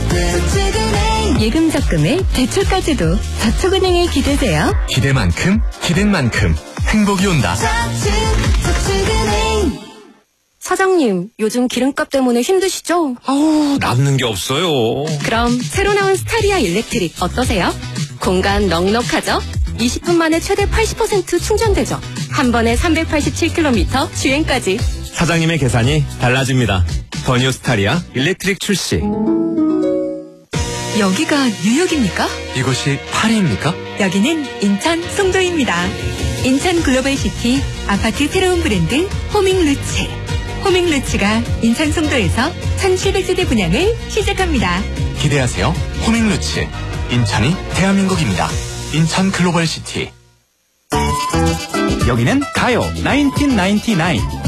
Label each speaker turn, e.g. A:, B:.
A: 저축은행.
B: 예금 적금에 대출까지도 저축은행에 기대세요.
C: 기대만큼 기댄 만큼 행복이 온다.
A: 저축은행.
B: 사장님, 요즘 기름값 때문에 힘드시죠?
D: 아우, 남는 게 없어요.
B: 그럼 새로 나온 스타리아 일렉트릭 어떠세요? 공간 넉넉하죠? 20분 만에 최대 80% 충전되죠? 한 번에 387km 주행까지.
D: 사장님의 계산이 달라집니다. 더 뉴 스타리아 일렉트릭 출시.
B: 여기가 뉴욕입니까?
C: 이곳이 파리입니까?
B: 여기는 인천 송도입니다. 인천 글로벌시티 아파트 새로운 브랜드 호밍루츠. 호밍루츠가 인천 송도에서 1700세대 분양을 시작합니다.
C: 기대하세요. 호밍루츠. 인천이 대한민국입니다. 인천 글로벌시티.
E: 여기는 가요 1999.